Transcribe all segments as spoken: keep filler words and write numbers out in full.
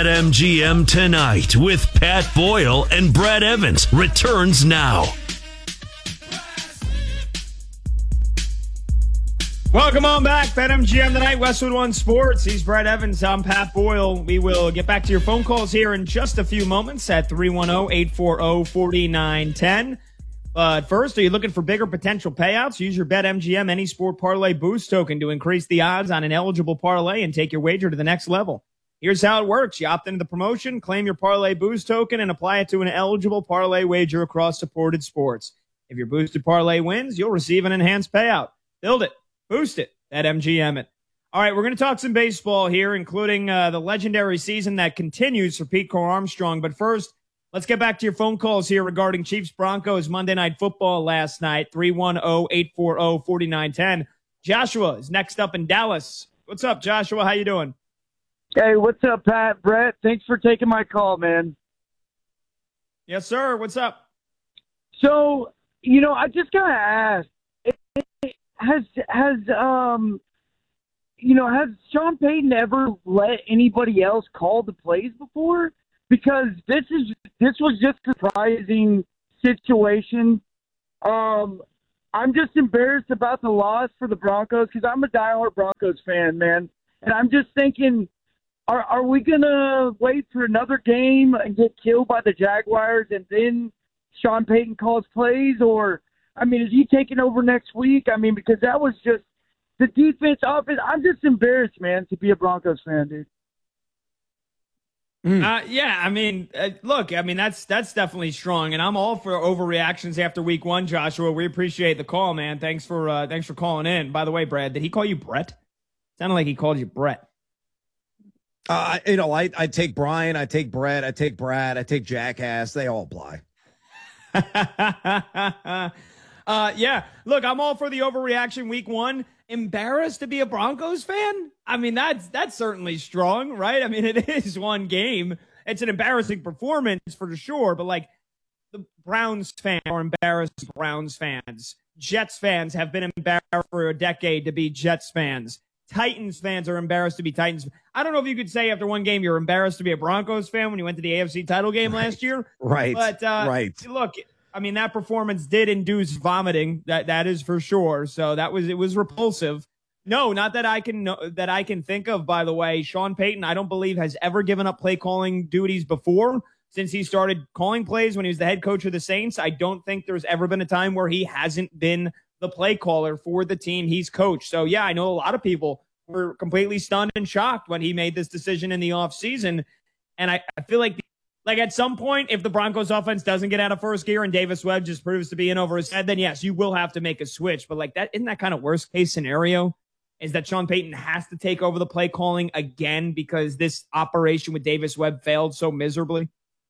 BetMGM Tonight with Pat Boyle and Brad Evans returns now. Welcome on back. BetMGM Tonight, Westwood One Sports. He's Brad Evans. I'm Pat Boyle. We will get back to your phone calls here in just a few moments at three one zero, eight four zero, four nine one zero. But first, are you looking for bigger potential payouts? Use your BetMGM Any Sport Parlay Boost token to increase the odds on an eligible parlay and take your wager to the next level. Here's how it works. You opt into the promotion, claim your Parlay Boost token, and apply it to an eligible parlay wager across supported sports. If your boosted parlay wins, you'll receive an enhanced payout. Build it. Boost it. BetMGM it. All right, we're going to talk some baseball here, including uh, the legendary season that continues for Pete Crow Armstrong. But first, let's get back to your phone calls here regarding Chiefs-Broncos Monday Night Football last night, three one zero, eight four zero, four nine one zero. Joshua is next up in Dallas. What's up, Joshua? How you doing? Hey, what's up, Pat? Brett, thanks for taking my call, man. Yes, sir. What's up? So, you know, I just got to ask, has, has, um, you know, has Sean Payton ever let anybody else call the plays before? Because this is, this was just a surprising situation. Um, I'm just embarrassed about the loss for the Broncos because I'm a diehard Broncos fan, man. And I'm just thinking, are, are we going to wait for another game and get killed by the Jaguars and then Sean Payton calls plays? Or, I mean, is he taking over next week? I mean, because that was just the defense, offense. I'm just embarrassed, man, to be a Broncos fan, dude. Mm. Uh, yeah, I mean, uh, look, I mean, that's that's definitely strong, and I'm all for overreactions after week one, Joshua. We appreciate the call, man. Thanks for uh, thanks for calling in. By the way, Brad, did he call you Brett? Sounded like he called you Brett. Uh, you know, I, I take Brian, I take Brett, I take Brad, I take Jackass. They all apply. uh, yeah, look, I'm all for the overreaction week one. Embarrassed to be a Broncos fan? I mean, that's that's certainly strong, right? I mean, it is one game. It's an embarrassing performance for sure, but like the Browns fans are embarrassed Browns fans. Jets fans have been embarrassed for a decade to be Jets fans. Titans fans are embarrassed to be Titans. I don't know if you could say after one game you're embarrassed to be a Broncos fan when you went to the A F C title game right. last year. Right, But uh, right. look, I mean, that performance did induce vomiting. That that is for sure. So that was it was repulsive. No, not that I can know, that I can think of. By the way, Sean Payton, I don't believe has ever given up play calling duties before since he started calling plays when he was the head coach of the Saints. I don't think there's ever been a time where he hasn't been the play caller for the team he's coached. So yeah, I know a lot of people were completely stunned and shocked when he made this decision in the offseason. And I, I feel like the Like at some point, if the Broncos offense doesn't get out of first gear and Davis Webb just proves to be in over his head, then yes, you will have to make a switch. But like that, isn't that kind of worst case scenario? Is that Sean Payton has to take over the play calling again because this operation with Davis Webb failed so miserably?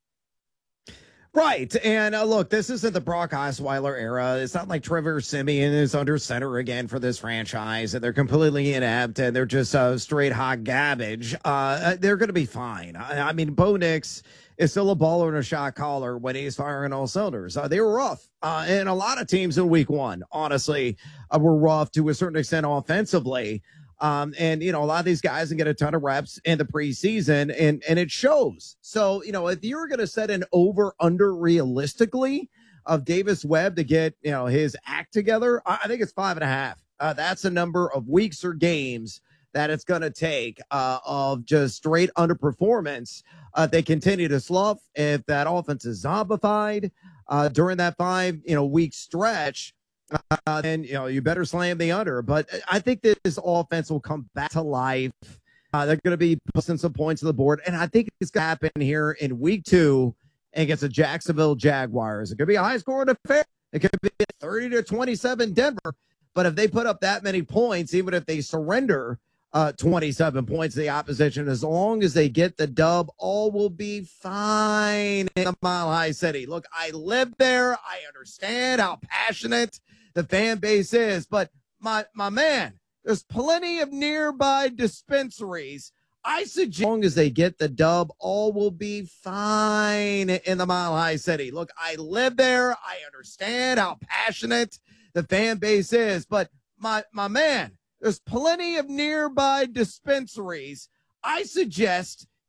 Right. And uh, look, this isn't the Brock Osweiler era. It's not like Trevor Siemian is under center again for this franchise and they're completely inept and they're just uh, straight hot garbage. Uh, they're going to be fine. I, I mean, Bo Nix is still a baller and a shot caller when he's firing all cylinders. Uh, they were rough. Uh, and a lot of teams in week one, honestly, uh, were rough to a certain extent offensively. Um, and, you know, a lot of these guys can get a ton of reps in the preseason and, and it shows. So, you know, if you're going to set an over under realistically of Davis Webb to get, you know, his act together, I, I think it's five and a half. Uh, that's a number of weeks or games that it's going to take uh, of just straight underperformance. Uh, they continue to slough. If that offense is zombified uh, during that five, you know, week stretch, Uh, then, you know, you better slam the under. But I think that this offense will come back to life. Uh, they're going to be posting some points on the board. And I think it's going to happen here in week two against the Jacksonville Jaguars. It could be a high-scoring affair. It could be thirty to twenty-seven Denver. But if they put up that many points, even if they surrender uh, twenty-seven points to the opposition, as long as they get the dub, all will be fine in the Mile High City. Look, I live there. I understand how passionate the fan base is, but my my man, there's plenty of nearby dispensaries. I suggest as long as they get the dub, all will be fine in the Mile High City. Look, I live there. I understand how passionate the fan base is, but my my man, there's plenty of nearby dispensaries. I suggest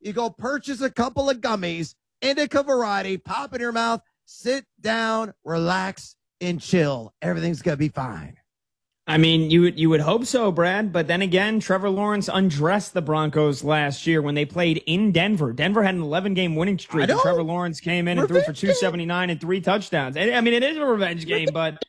You go purchase a couple of gummies, indica variety, pop in your mouth, sit down, relax, and chill. Everything's going to be fine. I mean, you would you would hope so, Brad. But then again, Trevor Lawrence undressed the Broncos last year when they played in Denver. Denver had an eleven-game winning streak, and Trevor Lawrence came in and revenge threw for two seventy-nine and three touchdowns. I mean, it is a revenge game, but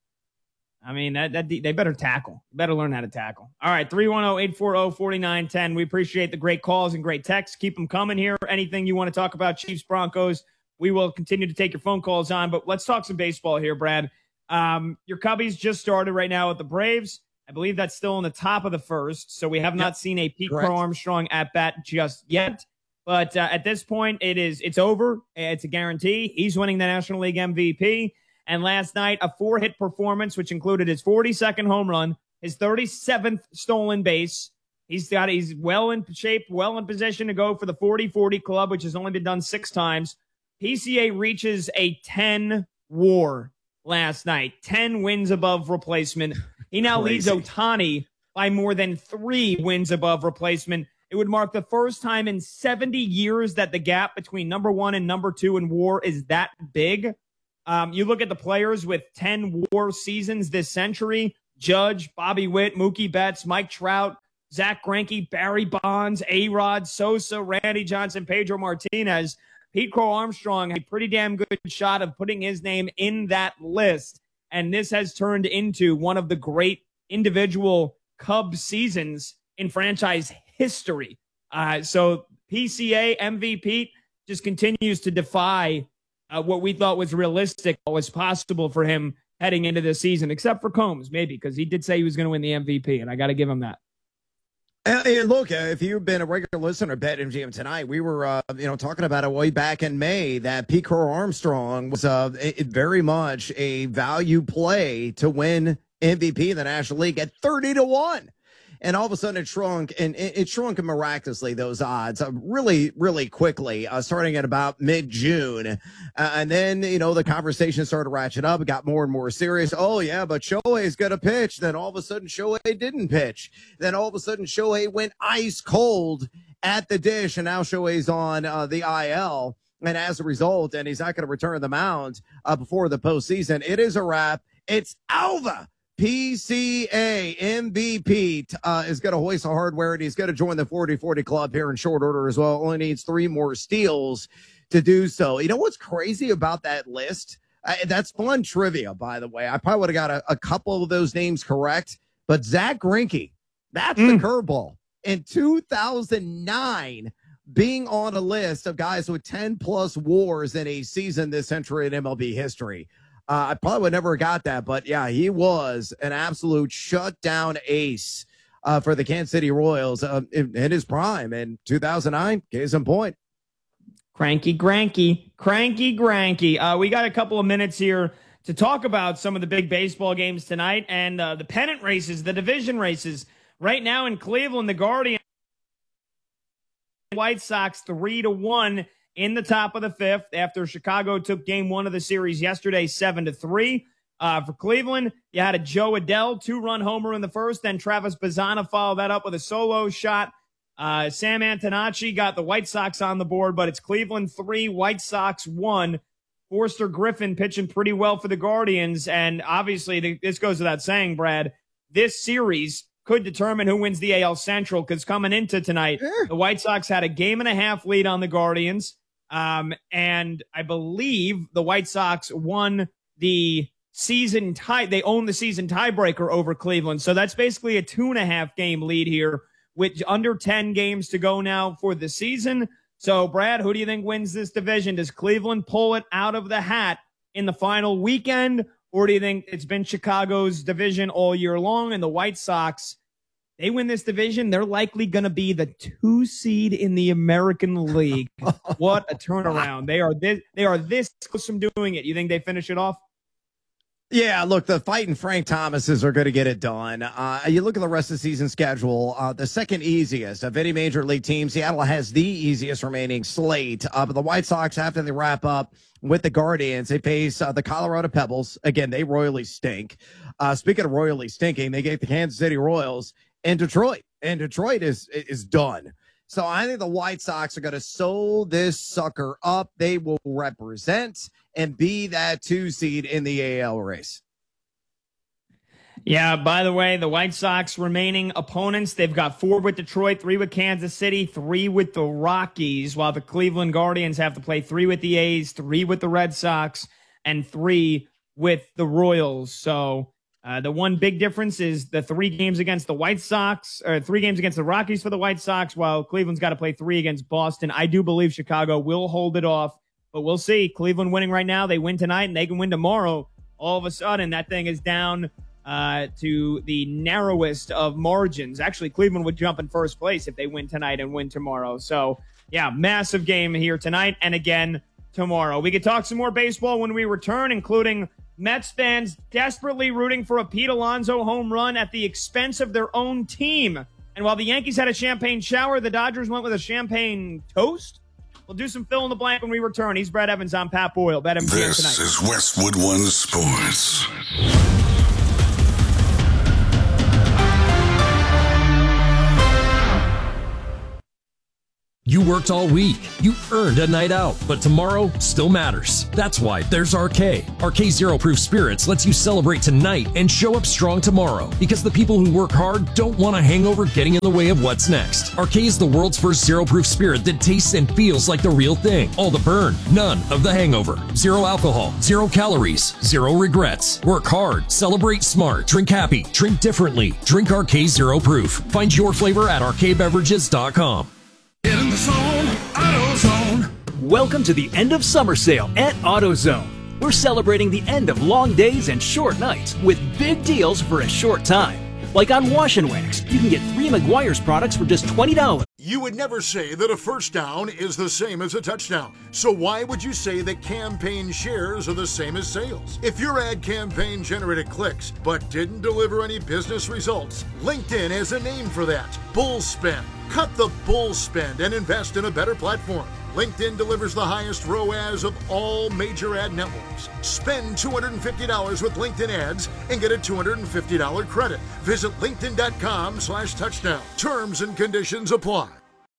I mean, that, that they better tackle. Better learn how to tackle. All right, three one zero, eight four zero, four nine one zero. We appreciate the great calls and great texts. Keep them coming here. Anything you want to talk about, Chiefs, Broncos, we will continue to take your phone calls on. But let's talk some baseball here, Brad. Um, your Cubbies just started right now with the Braves. I believe that's still in the top of the first, so we have not yep. seen a Pete Crow Armstrong at bat just yet. But uh, at this point, it is it's over. It's a guarantee. He's winning the National League M V P. And last night, a four-hit performance, which included his forty-second home run, his thirty-seventh stolen base. He's got he's well in shape, well in position to go for the forty forty club, which has only been done six times. P C A reaches a ten WAR last night, ten wins above replacement. He now Crazy. leads Ohtani by more than three wins above replacement. It would mark the first time in seventy years that the gap between number one and number two in WAR is that big. Um, you look at the players with ten WAR seasons this century: Judge, Bobby Witt, Mookie Betts, Mike Trout, Zach Greinke, Barry Bonds, A-Rod, Sosa, Randy Johnson, Pedro Martinez. Pete Crow Armstrong had a pretty damn good shot of putting his name in that list, and this has turned into one of the great individual Cubs seasons in franchise history. Uh, so P C A M V P just continues to defy uh, what we thought was realistic, what was possible for him heading into this season, except for Combs, maybe, because he did say he was going to win the M V P, and I got to give him that. And, and look, uh, if you've been a regular listener to BetMGM tonight, we were, uh, you know, talking about it way back in May that Pete Crow Armstrong was uh, it, very much a value play to win M V P in the National League at thirty to one. And all of a sudden it shrunk, and it, it shrunk miraculously, those odds, uh, really, really quickly, uh, starting at about mid-June. Uh, and then, you know, the conversation started ratcheting up. It got more and more serious. Oh, yeah, but Shohei's going to pitch. Then all of a sudden Shohei didn't pitch. Then all of a sudden Shohei went ice cold at the dish, and now Shohei's on uh, the I L. And as a result, and he's not going to return the mound uh, before the postseason, it is a wrap. It's over. P C A M V P uh, is going to hoist the hardware, and he's going to join the forty forty club here in short order as well. Only needs three more steals to do so. You know what's crazy about that list? Uh, that's fun trivia, by the way. I probably would have got a, a couple of those names correct, but Zach Greinke, that's mm. the curveball. In two thousand nine, being on a list of guys with ten plus wars in a season this century in M L B history. Uh, I probably would never have got that, but yeah, he was an absolute shutdown ace uh, for the Kansas City Royals uh, in, in his prime in two thousand nine. Case in point. Cranky Granky, cranky Granky. Uh, we got a couple of minutes here to talk about some of the big baseball games tonight and uh, the pennant races, the division races. Right now in Cleveland, the Guardians, White Sox three to one. In the top of the fifth, after Chicago took game one of the series yesterday, seven to three. Uh, for Cleveland, you had a Joe Adell two-run homer in the first, then Travis Bazzana followed that up with a solo shot. Uh, Sam Antonacci got the White Sox on the board, but it's Cleveland three, White Sox one. Forster Griffin pitching pretty well for the Guardians, and obviously the, this goes without saying, Brad, this series could determine who wins the A L Central, because coming into tonight, sure. the White Sox had a game and a half lead on the Guardians. Um, and I believe the White Sox won the season tie. They own the season tiebreaker over Cleveland. So that's basically a two and a half game lead here with under ten games to go now for the season. So Brad, who do you think wins this division? Does Cleveland pull it out of the hat in the final weekend? Or do you think it's been Chicago's division all year long and the White Sox, they win this division, they're likely going to be the two seed in the American League. What a turnaround. They are this, they are this close from doing it. You think they finish it off? Yeah, look, the fighting Frank Thomases are going to get it done. Uh, you look at the rest of the season schedule, uh, the second easiest of any major league team. Seattle has the easiest remaining slate. Uh, but the White Sox, after they wrap up with the Guardians, they face uh, the Colorado Pebbles. Again, they royally stink. Uh, speaking of royally stinking, they gave the Kansas City Royals and Detroit. And Detroit is is done. So I think the White Sox are going to sew this sucker up. They will represent and be that two seed in the A L race. Yeah, by the way, the White Sox remaining opponents, they've got four with Detroit, three with Kansas City, three with the Rockies, while the Cleveland Guardians have to play three with the A's, three with the Red Sox, and three with the Royals. So uh, the one big difference is the three games against the White Sox, or three games against the Rockies for the White Sox, while Cleveland's got to play three against Boston. I do believe Chicago will hold it off, but we'll see. Cleveland winning right now. They win tonight, and they can win tomorrow. All of a sudden, that thing is down Uh, to the narrowest of margins. Actually, Cleveland would jump in first place if they win tonight and win tomorrow. So, yeah, massive game here tonight and again tomorrow. We could talk some more baseball when we return, including Mets fans desperately rooting for a Pete Alonso home run at the expense of their own team. And while the Yankees had a champagne shower, the Dodgers went with a champagne toast. We'll do some fill in the blank when we return. He's Brett Evans. I'm Pat Boyle. Bet M G M tonight. This is Westwood One Sports. You worked all week. You earned a night out, but tomorrow still matters. That's why there's R K. R K Zero Proof Spirits lets you celebrate tonight and show up strong tomorrow, because the people who work hard don't want a hangover getting in the way of what's next. R K is the world's first zero proof spirit that tastes and feels like the real thing. All the burn, none of the hangover. Zero alcohol, zero calories, zero regrets. Work hard, celebrate smart, drink happy, drink differently. Drink R K Zero Proof. Find your flavor at R K beverages dot com. Get in the zone, AutoZone. Welcome to the end of summer sale at AutoZone. We're celebrating the end of long days and short nights with big deals for a short time. Like on Wash and Wax, you can get three Meguiar's products for just twenty dollars. You would never say that a first down is the same as a touchdown. So why would you say that campaign shares are the same as sales? If your ad campaign generated clicks but didn't deliver any business results, LinkedIn has a name for that: bull spend. Cut the bull spend and invest in a better platform. LinkedIn delivers the highest R O A S of all major ad networks. Spend two hundred fifty dollars with LinkedIn ads and get a two hundred fifty dollars credit. Visit linkedin.com slash touchdown. Terms and conditions apply.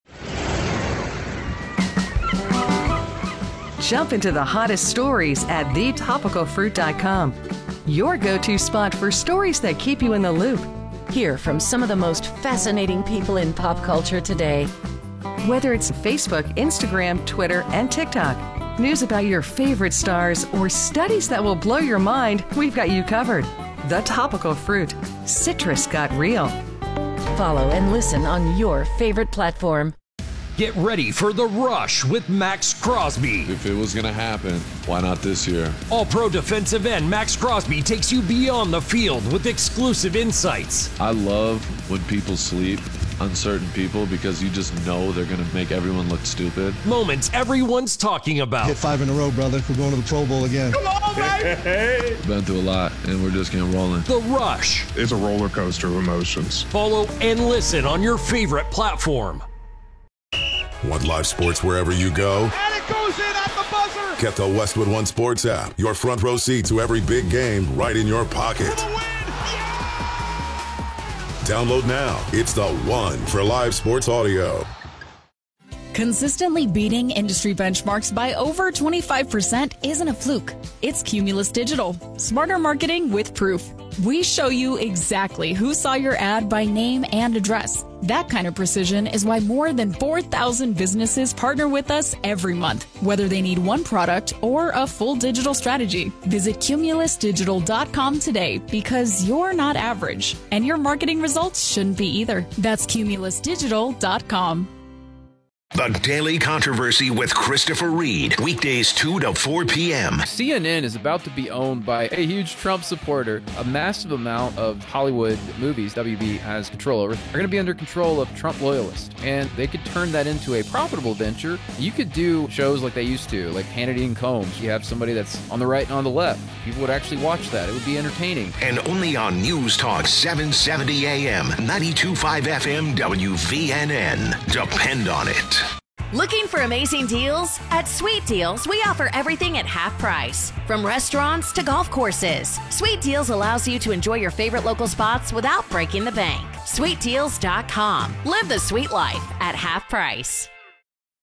Jump into the hottest stories at the topical fruit dot com. Your go-to spot for stories that keep you in the loop. Hear from some of the most fascinating people in pop culture today. Whether it's Facebook, Instagram, Twitter, and TikTok, news about your favorite stars, or studies that will blow your mind, we've got you covered. The Topical Fruit. Citrus got real. Follow and listen on your favorite platform. Get ready for The Rush with Max Crosby. If it was going to happen, why not this year? All-pro defensive end Max Crosby takes you beyond the field with exclusive insights. I love when people sleep on certain people because you just know they're going to make everyone look stupid. Moments everyone's talking about. Hit five in a row, brother. We're going to the Pro Bowl again. Come on, baby! Been through a lot, and we're just getting rolling. The Rush. It's a roller coaster of emotions. Follow and listen on your favorite platform. Want live sports wherever you go? And it goes in at the buzzer! Get the Westwood One Sports app. Your front row seat to every big game right in your pocket. For the win! Yeah! Download now. It's the one for live sports audio. Consistently beating industry benchmarks by over twenty-five percent isn't a fluke. It's Cumulus Digital. Smarter marketing with proof. We show you exactly who saw your ad by name and address. That kind of precision is why more than four thousand businesses partner with us every month, whether they need one product or a full digital strategy. Visit cumulus digital dot com today, because you're not average, and your marketing results shouldn't be either. That's cumulus digital dot com. The Daily Controversy with Christopher Reed. Weekdays two to four p.m. C N N is about to be owned by a huge Trump supporter. A massive amount of Hollywood movies W B has control over are going to be under control of Trump loyalists. And they could turn that into a profitable venture. You could do shows like they used to, like Hannity and Combs. You have somebody that's on the right and on the left. People would actually watch that. It would be entertaining. And only on News Talk seven seventy A M, ninety-two point five F M W V N N. Depend on it. Looking for amazing deals? At Sweet Deals, we offer everything at half price. From restaurants to golf courses, Sweet Deals allows you to enjoy your favorite local spots without breaking the bank. sweet deals dot com. Live the sweet life at half price.